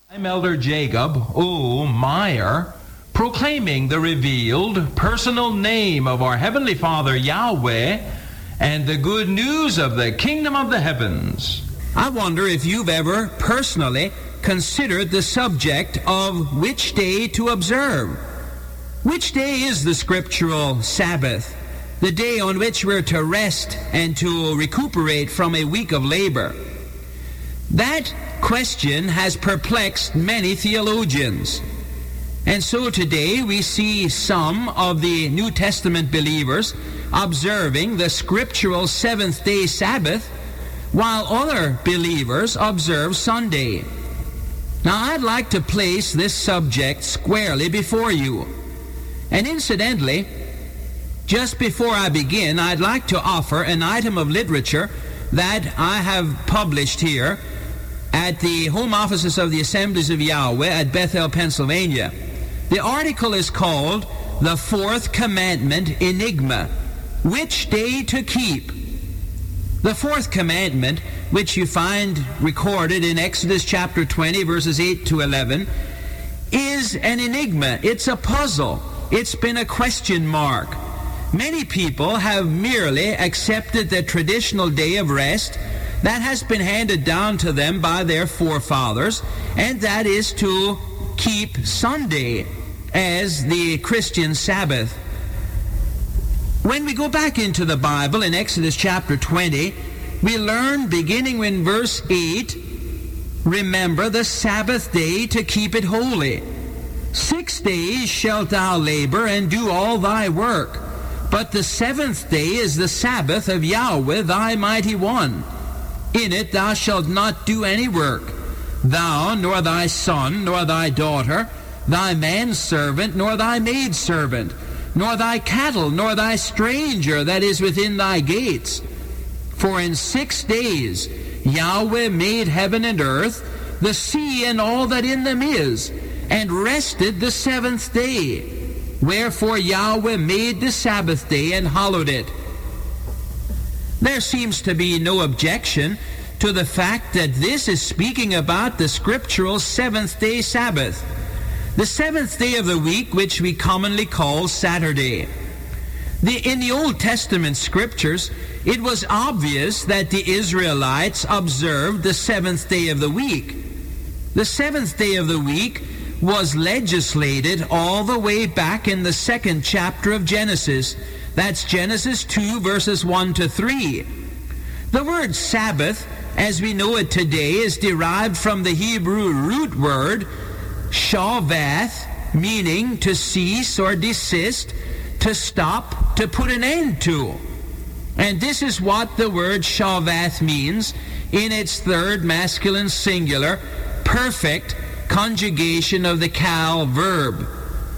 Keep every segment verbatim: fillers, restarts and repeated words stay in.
I'm Elder Jacob O. Meyer, proclaiming the revealed personal name of our Heavenly Father Yahweh and the good news of the kingdom of the heavens. I wonder if you've ever personally considered the subject of which day to observe. Which day is the scriptural Sabbath, the day on which we're to rest and to recuperate from a week of labor? That question has perplexed many theologians. And so today we see some of the New Testament believers observing the scriptural seventh-day Sabbath, while other believers observe Sunday. Now, I'd like to place this subject squarely before you. And incidentally, just before I begin, I'd like to offer an item of literature that I have published here at the home offices of the Assemblies of Yahweh at Bethel, Pennsylvania. The article is called The Fourth Commandment Enigma: Which Day to Keep? The fourth commandment, which you find recorded in Exodus chapter twenty, verses eight to eleven, is an enigma. It's a puzzle. It's been a question mark. Many people have merely accepted the traditional day of rest that has been handed down to them by their forefathers, and that is to keep Sunday as the Christian Sabbath. When we go back into the Bible in Exodus chapter twenty, we learn, beginning in verse eight, remember the Sabbath day to keep it holy. Six days shalt thou labor and do all thy work, but the seventh day is the Sabbath of Yahweh thy mighty one. In it thou shalt not do any work, thou, nor thy son, nor thy daughter, thy manservant, nor thy maidservant, nor thy cattle, nor thy stranger that is within thy gates. For in six days Yahweh made heaven and earth, the sea and all that in them is, and rested the seventh day. Wherefore Yahweh made the Sabbath day and hallowed it. There seems to be no objection to the fact that this is speaking about the scriptural seventh-day Sabbath, the seventh day of the week, which we commonly call Saturday. The, in the Old Testament scriptures, it was obvious that the Israelites observed the seventh day of the week. The seventh day of the week was legislated all the way back in the second chapter of Genesis. That's Genesis two, verses one to three. The word Sabbath, as we know it today, is derived from the Hebrew root word shavath, meaning to cease or desist, to stop, to put an end to. And this is what the word shavath means in its third masculine singular, perfect conjugation of the kal verb.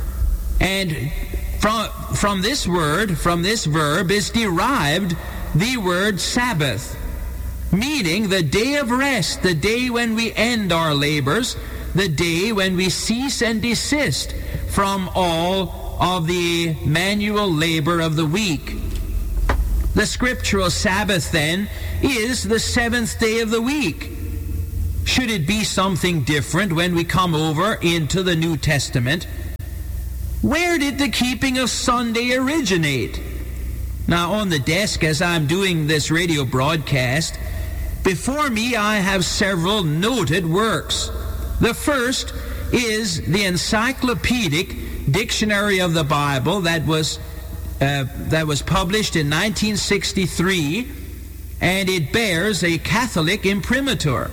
And From, from this word, from this verb, is derived the word Sabbath, meaning the day of rest, the day when we end our labors, the day when we cease and desist from all of the manual labor of the week. The scriptural Sabbath, then, is the seventh day of the week. Should it be something different when we come over into the New Testament? Where did the keeping of Sunday originate? Now, on the desk as I'm doing this radio broadcast, before me I have several noted works. The first is the Encyclopedic Dictionary of the Bible that was uh, that was published in nineteen sixty-three, and it bears a Catholic imprimatur.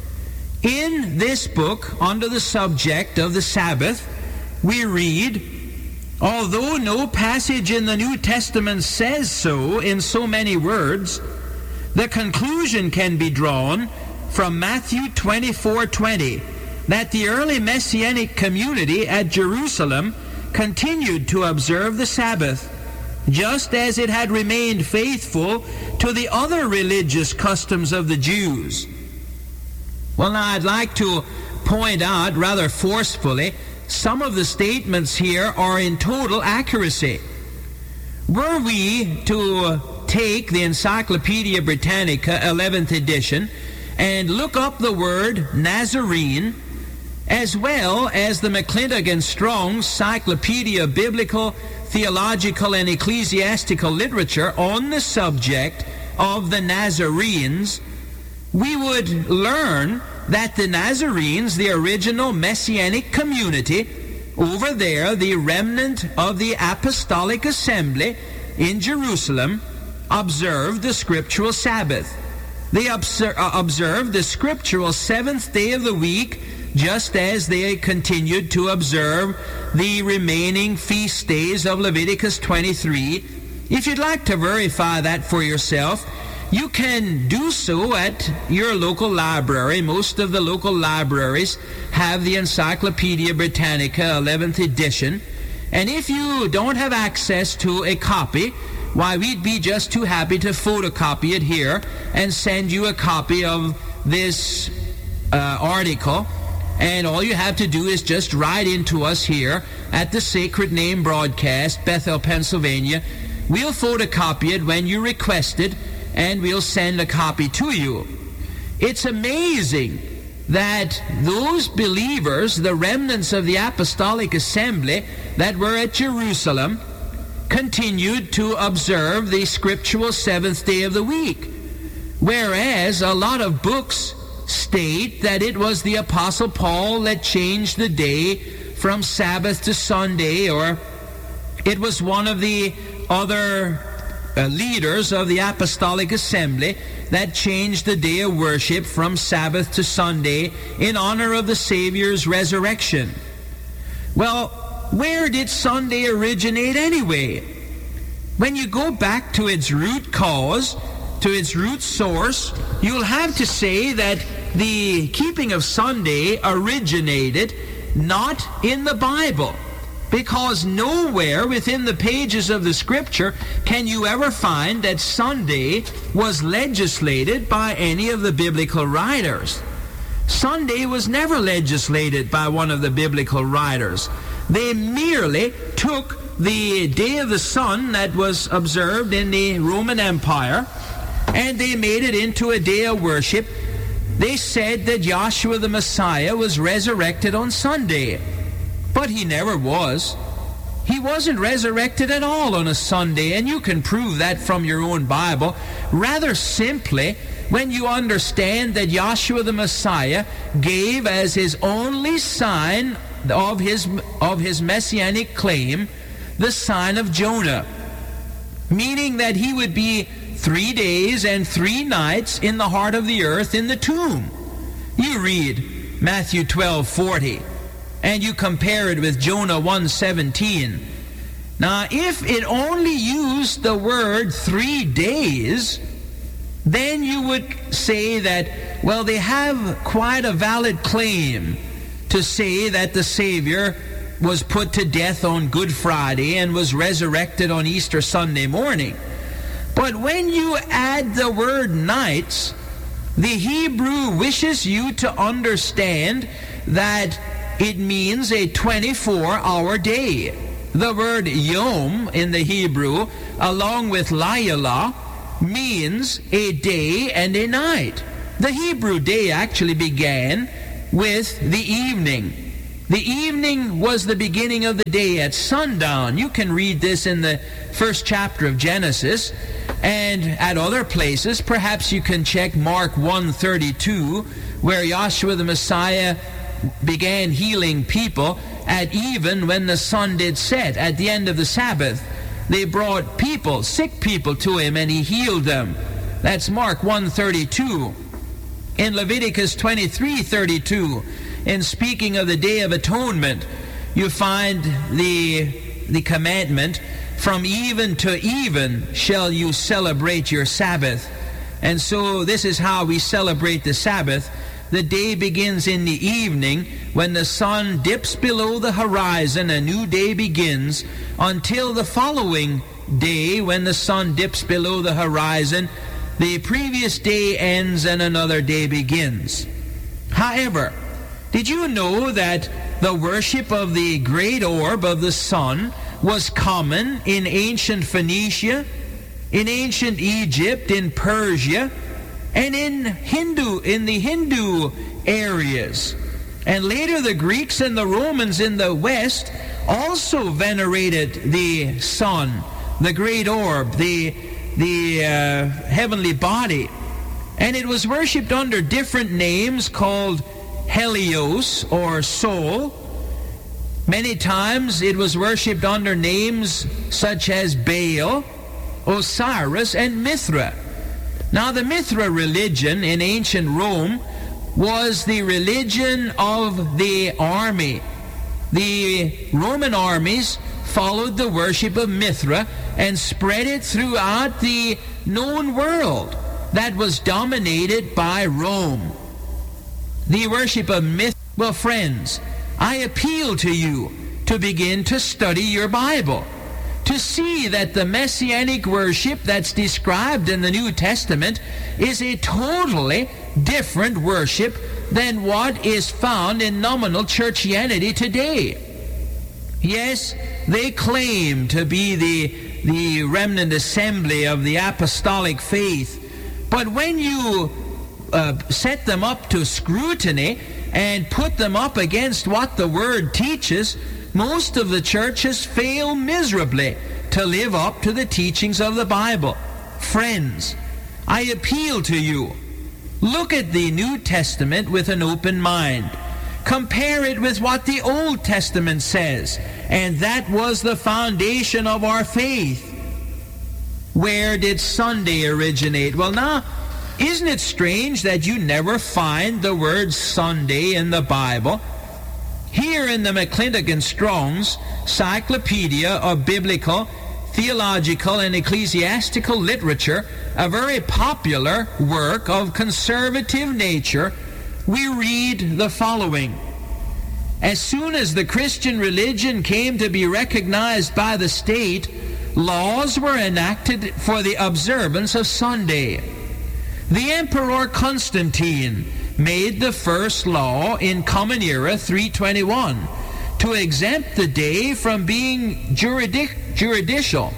In this book, under the subject of the Sabbath, we read, although no passage in the New Testament says so in so many words, the conclusion can be drawn from Matthew twenty-four twenty that the early Messianic community at Jerusalem continued to observe the Sabbath, just as it had remained faithful to the other religious customs of the Jews. Well, now I'd like to point out rather forcefully some of the statements here are in total accuracy. Were we to take the Encyclopedia Britannica eleventh edition and look up the word Nazarene, as well as the McClintock and Strong's Cyclopedia of Biblical, Theological, and Ecclesiastical Literature on the subject of the Nazarenes, we would learn that the Nazarenes, the original Messianic community, over there, the remnant of the Apostolic Assembly in Jerusalem, observed the scriptural Sabbath. They obser- uh, observed the scriptural seventh day of the week, just as they continued to observe the remaining feast days of Leviticus twenty-three. If you'd like to verify that for yourself, you can do so at your local library. Most of the local libraries have the Encyclopedia Britannica eleventh edition. And if you don't have access to a copy, why, we'd be just too happy to photocopy it here and send you a copy of this uh, article. And all you have to do is just write into us here at the Sacred Name Broadcast, Bethel, Pennsylvania. We'll photocopy it when you request it, and we'll send a copy to you. It's amazing that those believers, the remnants of the Apostolic Assembly that were at Jerusalem, continued to observe the scriptural seventh day of the week, whereas a lot of books state that it was the Apostle Paul that changed the day from Sabbath to Sunday, or it was one of the other uh, leaders of the Apostolic Assembly that changed the day of worship from Sabbath to Sunday in honor of the Savior's resurrection. Well, where did Sunday originate anyway? When you go back to its root cause, to its root source, you'll have to say that the keeping of Sunday originated not in the Bible, because nowhere within the pages of the Scripture can you ever find that Sunday was legislated by any of the biblical writers. Sunday was never legislated by one of the biblical writers. They merely took the day of the sun that was observed in the Roman Empire, and they made it into a day of worship. They said that Yahshua the Messiah was resurrected on Sunday, but he never was. He wasn't resurrected at all on a Sunday, and you can prove that from your own Bible rather simply when you understand that Yahshua the Messiah gave as his only sign of his, of his messianic claim the sign of Jonah, meaning that he would be three days and three nights in the heart of the earth in the tomb. You read Matthew twelve forty, and you compare it with Jonah one seventeen. Now, if it only used the word three days, then you would say that, well, they have quite a valid claim to say that the Savior was put to death on Good Friday and was resurrected on Easter Sunday morning. But when you add the word nights, the Hebrew wishes you to understand that it means a twenty-four hour day. The word yom in the Hebrew, along with layla, means a day and a night. The Hebrew day actually began with the evening. The evening was the beginning of the day at sundown. You can read this in the first chapter of Genesis, and at other places. Perhaps you can check Mark one thirty-two, where Yahshua the Messiah began healing people at even when the sun did set. At the end of the Sabbath, they brought people, sick people, to him, and he healed them. That's Mark one thirty-two. In Leviticus twenty-three thirty-two, in speaking of the Day of Atonement, you find the, the commandment, from even to even shall you celebrate your Sabbath. And so this is how we celebrate the Sabbath. The day begins in the evening. When the sun dips below the horizon, a new day begins, until the following day, when the sun dips below the horizon, the previous day ends and another day begins. However, did you know that the worship of the great orb of the sun was common in ancient Phoenicia, in ancient Egypt, in Persia, and in Hindu, in the Hindu areas? And later the Greeks and the Romans in the West also venerated the sun, the great orb, the, the uh, heavenly body. And it was worshipped under different names called Helios or Sol. Many times it was worshipped under names such as Baal, Osiris, and Mithra. Now the Mithra religion in ancient Rome was the religion of the army. The Roman armies followed the worship of Mithra and spread it throughout the known world that was dominated by Rome. The worship of Mithra. Well, friends, I appeal to you to begin to study your Bible, to see that the messianic worship that's described in the New Testament is a totally different worship than what is found in nominal churchianity today. Yes, they claim to be the, the remnant assembly of the apostolic faith, but when you uh, set them up to scrutiny and put them up against what the Word teaches, most of the churches fail miserably to live up to the teachings of the Bible. Friends, I appeal to you, look at the New Testament with an open mind. Compare it with what the Old Testament says, and that was the foundation of our faith. Where did Sunday originate? Well, now, isn't it strange that you never find the word Sunday in the Bible? Here in the McClintock and Strong's Cyclopedia of Biblical, Theological, and Ecclesiastical Literature, a very popular work of conservative nature, we read the following. As soon as the Christian religion came to be recognized by the state, laws were enacted for the observance of Sunday. The Emperor Constantine made the first law in Common Era three twenty-one to exempt the day from being juridic- juridical,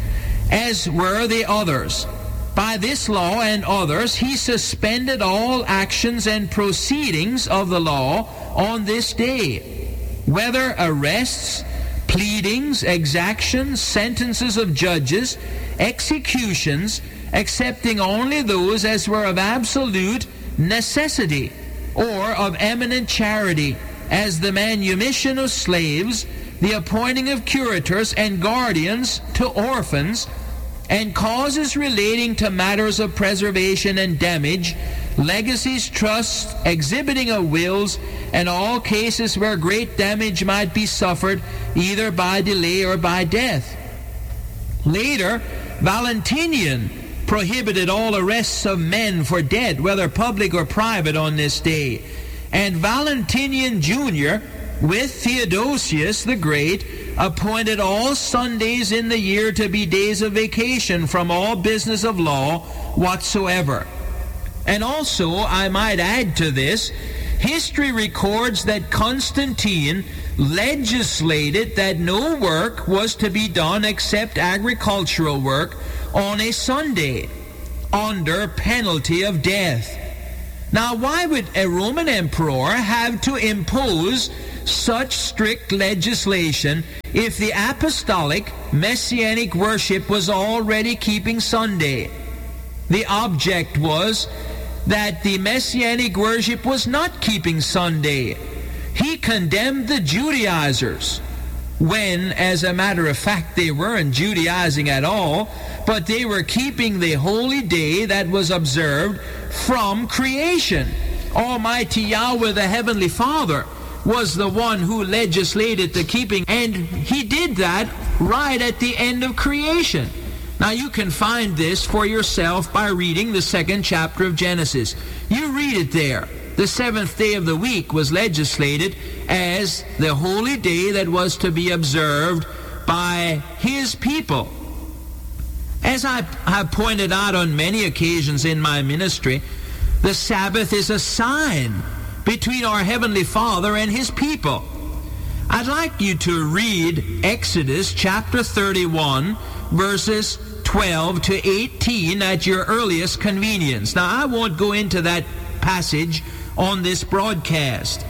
as were the others. By this law and others, he suspended all actions and proceedings of the law on this day, whether arrests, pleadings, exactions, sentences of judges, executions, excepting only those as were of absolute necessity or of eminent charity, as the manumission of slaves, the appointing of curators and guardians to orphans, and causes relating to matters of preservation and damage, legacies, trusts, exhibiting of wills, and all cases where great damage might be suffered either by delay or by death. Later, Valentinian prohibited all arrests of men for debt, whether public or private, on this day. And Valentinian Junior, with Theodosius the Great, appointed all Sundays in the year to be days of vacation from all business of law whatsoever. And also, I might add to this, history records that Constantine legislated that no work was to be done except agricultural work on a Sunday, under penalty of death. Now, why would a Roman emperor have to impose such strict legislation if the apostolic messianic worship was already keeping Sunday? The object was that the messianic worship was not keeping Sunday. He condemned the Judaizers, when, as a matter of fact, they weren't Judaizing at all, but they were keeping the holy day that was observed from creation. Almighty Yahweh, the Heavenly Father, was the one who legislated the keeping, and he did that right at the end of creation. Now, you can find this for yourself by reading the second chapter of Genesis. You read it there. The seventh day of the week was legislated as the holy day that was to be observed by his people. As I have pointed out on many occasions in my ministry, the Sabbath is a sign between our Heavenly Father and his people. I'd like you to read Exodus chapter thirty-one, verses twelve to eighteen at your earliest convenience. Now, I won't go into that passage on this broadcast.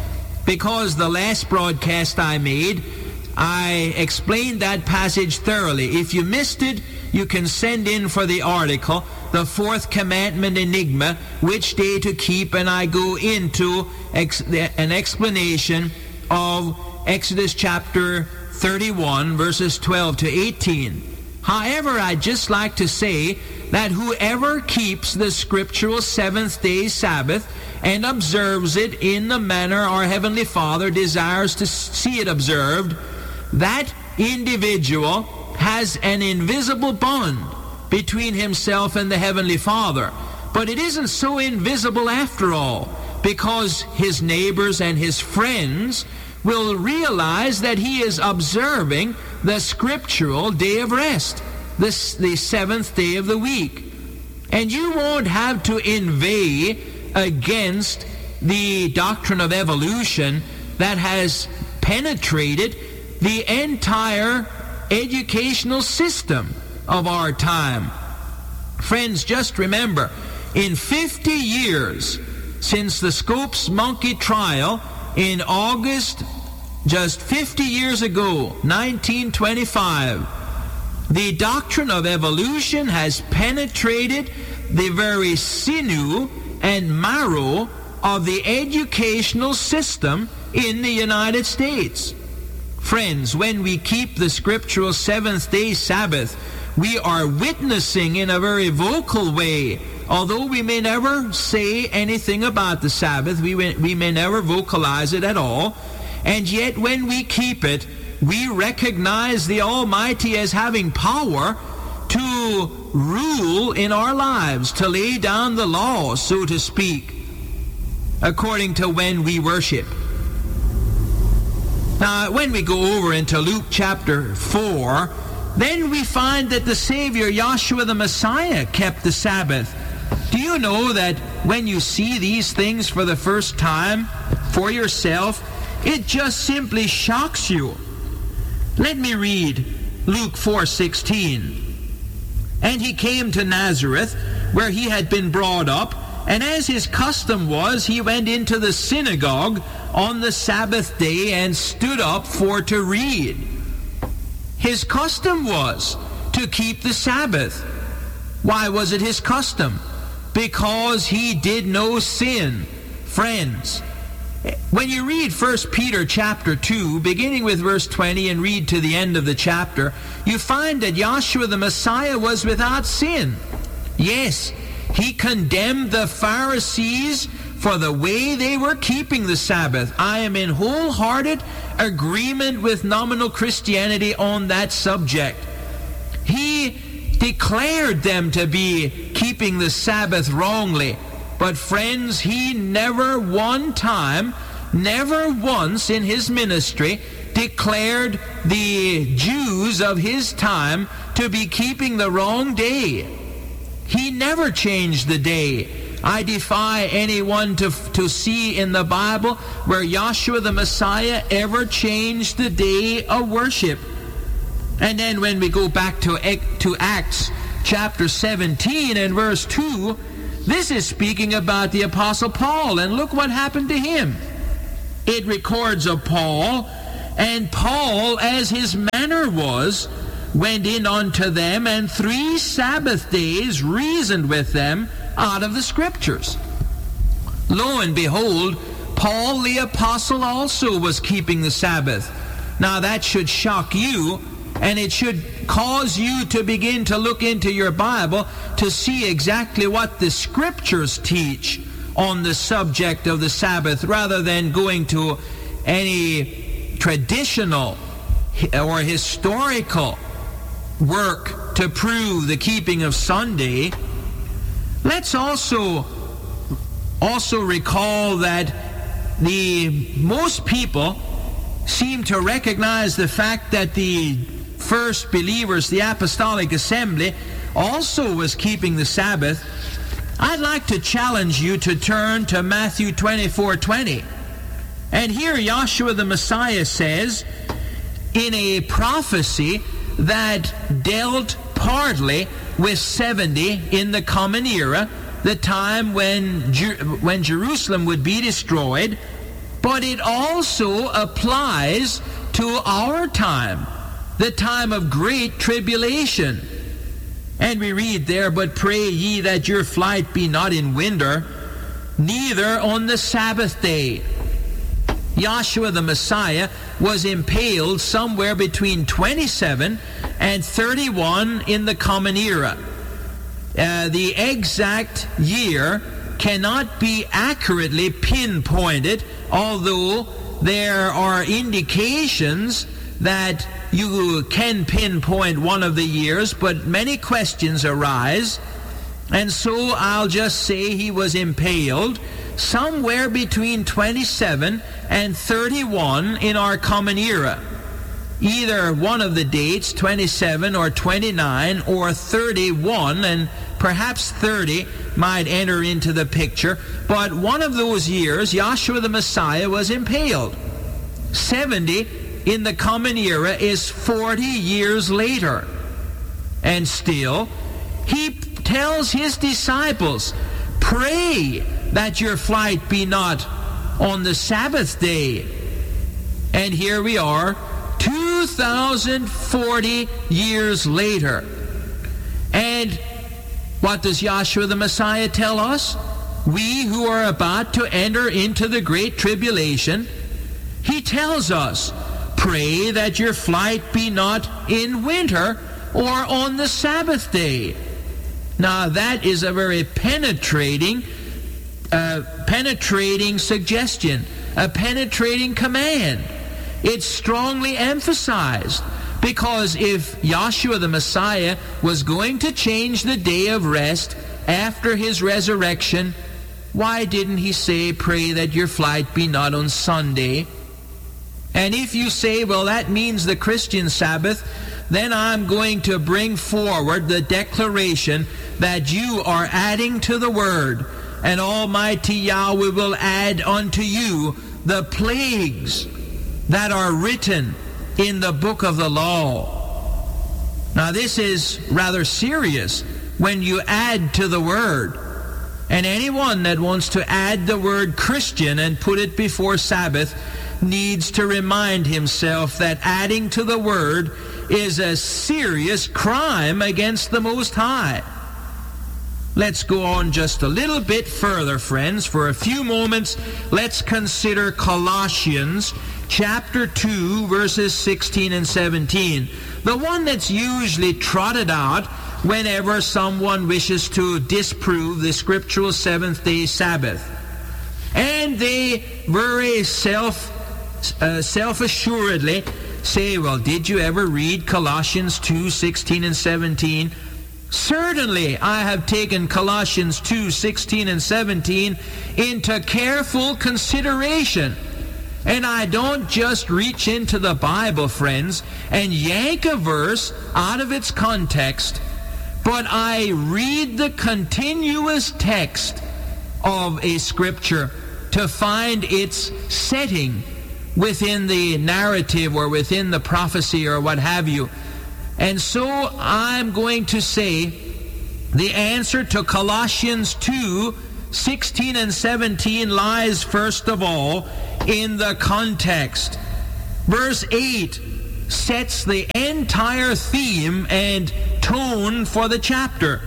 because the last broadcast I made, I explained that passage thoroughly. If you missed it, you can send in for the article, The Fourth Commandment Enigma, Which Day to Keep, and I go into ex- an explanation of Exodus chapter thirty-one, verses twelve to eighteen. However, I'd just like to say that whoever keeps the scriptural seventh-day Sabbath and observes it in the manner our Heavenly Father desires to see it observed, that individual has an invisible bond between himself and the Heavenly Father. But it isn't so invisible after all, because his neighbors and his friends will realize that he is observing the scriptural day of rest, this, the seventh day of the week. And you won't have to inveigh against the doctrine of evolution that has penetrated the entire educational system of our time. Friends, just remember, in fifty years since the Scopes monkey trial in August, just fifty years ago, nineteen twenty-five, the doctrine of evolution has penetrated the very sinew and marrow of the educational system in the United States. Friends, when we keep the scriptural seventh-day Sabbath, we are witnessing in a very vocal way. Although we may never say anything about the Sabbath, we may, we may never vocalize it at all, and yet when we keep it, we recognize the Almighty as having power to rule in our lives, to lay down the law, so to speak, according to when we worship. Now, when we go over into Luke chapter four, then we find that the Savior, Yahshua the Messiah, kept the Sabbath. Do you know that when you see these things for the first time for yourself, it just simply shocks you? Let me read Luke four sixteen. And he came to Nazareth, where he had been brought up, and as his custom was, he went into the synagogue on the Sabbath day and stood up for to read. His custom was to keep the Sabbath. Why was it his custom? Because he did no sin. Friends, when you read First Peter chapter two, beginning with verse twenty and read to the end of the chapter, you find that Yahshua the Messiah was without sin. Yes, he condemned the Pharisees for the way they were keeping the Sabbath. I am in wholehearted agreement with nominal Christianity on that subject. He declared them to be keeping the Sabbath wrongly. But friends, he never one time, never once in his ministry declared the Jews of his time to be keeping the wrong day. He never changed the day. I defy anyone to, to see in the Bible where Yahshua the Messiah ever changed the day of worship. And then when we go back to, to Acts chapter seventeen and verse two, this is speaking about the Apostle Paul, and look what happened to him. It records of Paul, and Paul, as his manner was, went in unto them, and three Sabbath days reasoned with them out of the Scriptures. Lo and behold, Paul the Apostle also was keeping the Sabbath. Now that should shock you, and it should cause you to begin to look into your Bible to see exactly what the Scriptures teach on the subject of the Sabbath, rather than going to any traditional or historical work to prove the keeping of Sunday. Let's also also recall that the most people seem to recognize the fact that the first believers, the Apostolic Assembly, also was keeping the Sabbath. I'd like to challenge you to turn to Matthew twenty-four twenty. And here Yahshua the Messiah says, in a prophecy that dealt partly with seventy in the common era, the time when Jer- when Jerusalem would be destroyed, but it also applies to our time, the time of great tribulation. And we read there, "But pray ye that your flight be not in winter, neither on the Sabbath day." Yahshua the Messiah was impaled somewhere between twenty-seven and thirty-one in the Common Era. Uh, the exact year cannot be accurately pinpointed, although there are indications that you can pinpoint one of the years, but many questions arise. And so I'll just say he was impaled somewhere between twenty-seven and thirty-one in our Common Era. Either one of the dates, twenty-seven or twenty-nine or thirty-one, and perhaps thirty might enter into the picture. But one of those years, Yahshua the Messiah was impaled. seventy in the Common Era is forty years later. And still, he tells his disciples, "Pray that your flight be not on the Sabbath day." And here we are, two thousand forty years later. And what does Yahshua the Messiah tell us? We who are about to enter into the Great Tribulation, he tells us, "Pray that your flight be not in winter or on the Sabbath day." Now that is a very penetrating, uh, penetrating suggestion, a penetrating command. It's strongly emphasized, because if Yahshua the Messiah was going to change the day of rest after his resurrection, why didn't he say, "Pray that your flight be not on Sunday"? And if you say, well, that means the Christian Sabbath, then I'm going to bring forward the declaration that you are adding to the word, and Almighty Yahweh will add unto you the plagues that are written in the book of the law. Now this is rather serious when you add to the word. And anyone that wants to add the word Christian and put it before Sabbath needs to remind himself that adding to the word is a serious crime against the Most High. Let's go on just a little bit further, friends. For a few moments, let's consider Colossians chapter two, verses sixteen and seventeen. The one that's usually trotted out whenever someone wishes to disprove the scriptural seventh-day Sabbath. And they very self, uh, self-assuredly say, well, did you ever read Colossians two, sixteen and seventeen? Certainly, I have taken Colossians two, sixteen and seventeen into careful consideration. And I don't just reach into the Bible, friends, and yank a verse out of its context, but I read the continuous text of a scripture to find its setting within the narrative or within the prophecy or what have you. And so I'm going to say the answer to Colossians two, sixteen and seventeen lies first of all in the context. Verse eight sets the entire theme and tone for the chapter.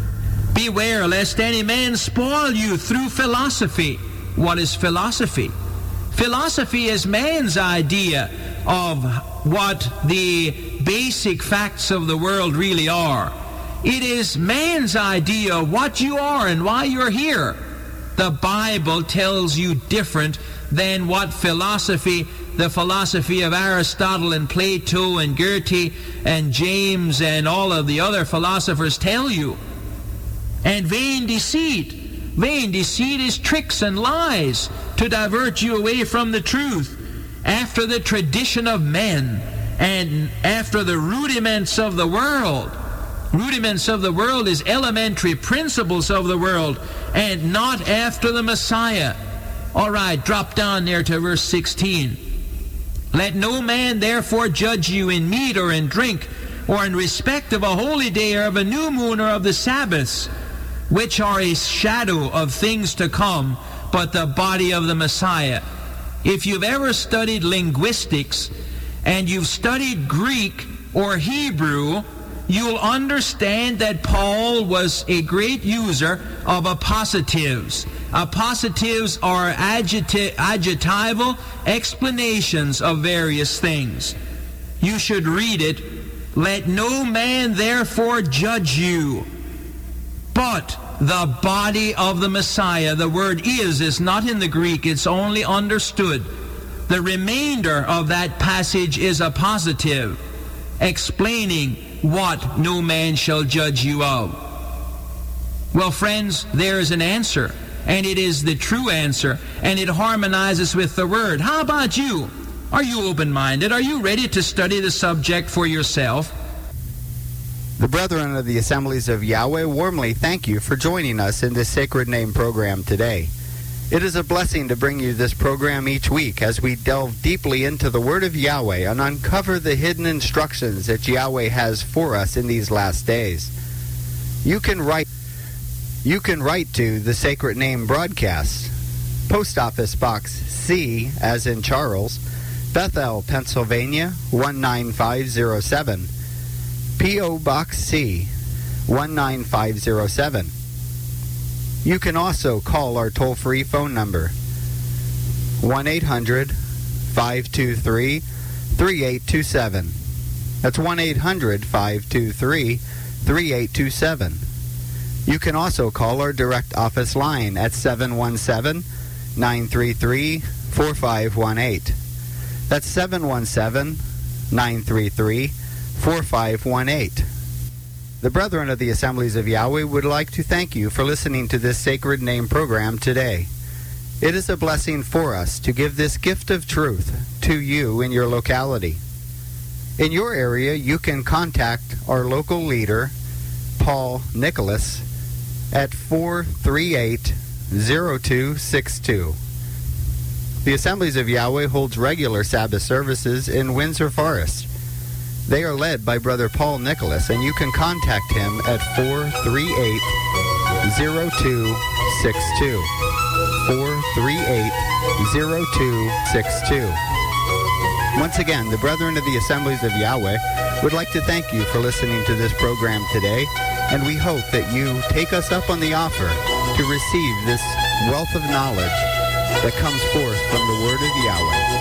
Beware lest any man spoil you through philosophy. What is philosophy? Philosophy is man's idea of what the basic facts of the world really are. It is man's idea of what you are and why you're here. The Bible tells you different than what philosophy, the philosophy of Aristotle and Plato and Goethe and James and all of the other philosophers tell you. And vain deceit. Vain deceit is tricks and lies to divert you away from the truth, after the tradition of men and after the rudiments of the world. Rudiments of the world is elementary principles of the world, and not after the Messiah. All right, drop down there to verse sixteen. Let no man therefore judge you in meat or in drink, or in respect of a holy day, or of a new moon, or of the Sabbaths, which are a shadow of things to come, but the body of the Messiah. If you've ever studied linguistics and you've studied Greek or Hebrew, you'll understand that Paul was a great user of appositives. Appositives are adjecti- adjectival explanations of various things. You should read it. Let no man therefore judge you, but the body of the Messiah. The word is is not in the Greek, it's only understood. The remainder of that passage is a positive, explaining what no man shall judge you of. Well, friends, there is an answer, and it is the true answer, and it harmonizes with the Word. How about you? Are you open-minded? Are you ready to study the subject for yourself? The brethren of the Assemblies of Yahweh warmly thank you for joining us in this Sacred Name program today. It is a blessing to bring you this program each week as we delve deeply into the Word of Yahweh and uncover the hidden instructions that Yahweh has for us in these last days. You can write, you can write to the Sacred Name Broadcast, Post Office Box C, as in Charles, Bethel, Pennsylvania, one nine five zero seven. P O. Box C, one nine five zero seven. You can also call our toll-free phone number, one eight hundred five two three three eight two seven. That's one eight hundred five two three three eight two seven. You can also call our direct office line at seven one seven nine three three four five one eight. That's seven one seven nine three three four five one eight. The brethren of the Assemblies of Yahweh would like to thank you for listening to this Sacred Name program today. It is a blessing for us to give this gift of truth to you in your locality. In your area, you can contact our local leader, Paul Nicholas, at four three eight zero two six two. The Assemblies of Yahweh holds regular Sabbath services in Windsor Forest. They are led by Brother Paul Nicholas, and you can contact him at four three eight zero two six two. four three eight zero two six two. Once again, the brethren of the Assemblies of Yahweh would like to thank you for listening to this program today, and we hope that you take us up on the offer to receive this wealth of knowledge that comes forth from the Word of Yahweh.